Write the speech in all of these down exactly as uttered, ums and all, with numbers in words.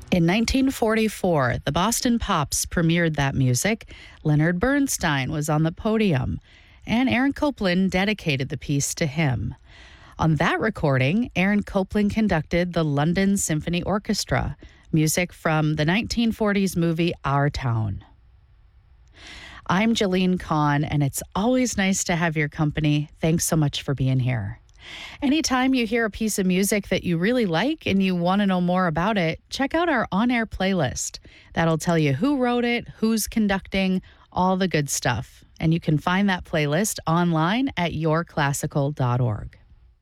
In nineteen forty-four, the Boston Pops premiered that music. Leonard Bernstein was on the podium, and Aaron Copland dedicated the piece to him. On that recording, Aaron Copland conducted the London Symphony Orchestra, music from the nineteen forties movie Our Town. I'm Jolene Kahn, and it's always nice to have your company. Thanks so much for being here. Anytime you hear a piece of music that you really like and you want to know more about it, check out our on-air playlist. That'll tell you who wrote it, who's conducting, all the good stuff. And you can find that playlist online at your classical dot org.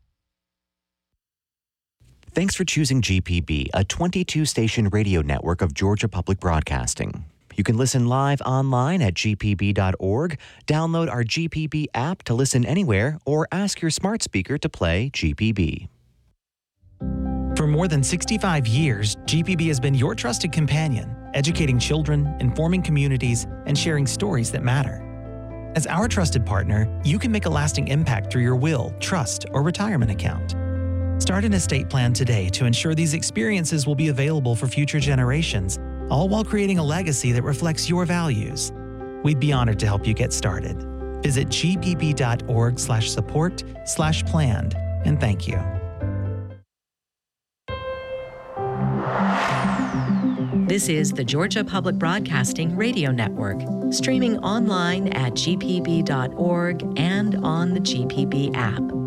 Thanks for choosing G P B, a twenty-two station radio network of Georgia Public Broadcasting. You can listen live online at G P B dot org, download our G P B app to listen anywhere, or ask your smart speaker to play G P B. For more than sixty-five years, G P B has been your trusted companion, educating children, informing communities, and sharing stories that matter. As our trusted partner, you can make a lasting impact through your will, trust, or retirement account. Start an estate plan today to ensure these experiences will be available for future generations, all while creating a legacy that reflects your values. We'd be honored to help you get started. Visit G P B dot org slash support slash planned, and thank you. This is the Georgia Public Broadcasting Radio Network, streaming online at G P B dot org and on the G P B app.